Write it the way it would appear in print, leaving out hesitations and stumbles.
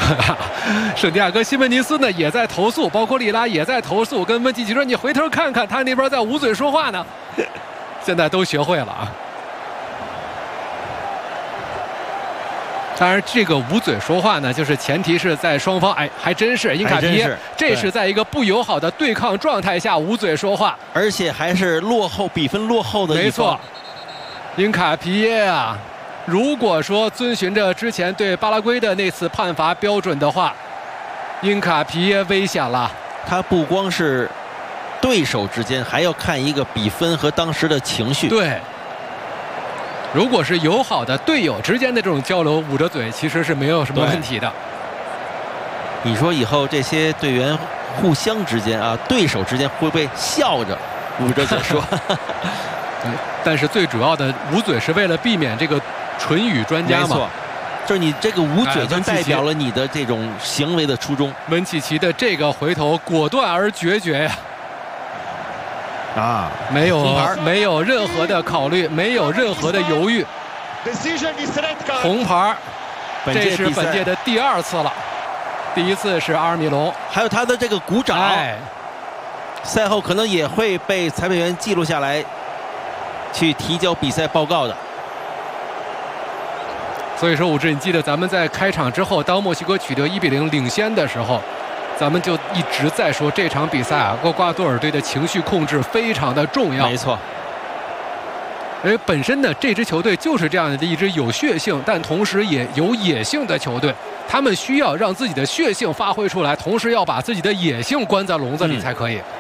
圣地亚哥西门尼斯呢也在投诉，包括利拉也在投诉，跟温基奇说：“你回头看看，他那边在捂嘴说话呢。”现在都学会了啊。当然，这个捂嘴说话呢，就是前提是在双方还真是因卡皮耶，这是在一个不友好的对抗状态下捂嘴说话， 而且还是比分落后的一方。 没错，因卡皮耶啊，如果说遵循着之前对巴拉圭的那次判罚标准的话，因卡皮耶危险了。 他不光是对手之间，还要看一个比分和当时的情绪。 对。如果是友好的队友之间的这种交流，捂着嘴其实是没有什么问题的。 你说以后这些队员互相之间啊，对手之间会不会笑着捂着嘴说？ 但是最主要的捂嘴是为了避免这个唇语专家嘛。 没错，就是你这个捂嘴就代表了你的这种行为的初衷。 温契奇的这个回头果断而决绝呀。 啊， 没有任何的考虑，没有任何的犹豫，红牌，这是本届的第2次了，第1次是阿尔米隆， 还有他的这个鼓掌，赛后可能也会被裁判员记录下来，去提交比赛报告的。 所以说，武志，你记得咱们在开场之后，当墨西哥取得1-0领先的时候。咱们就一直在说这场比赛啊，厄瓜多尔队的情绪控制非常的重要。 没错， 因为本身呢，这支球队就是这样的一支有血性，但同时也有野性的球队。他们需要让自己的血性发挥出来，同时要把自己的野性关在笼子里才可以。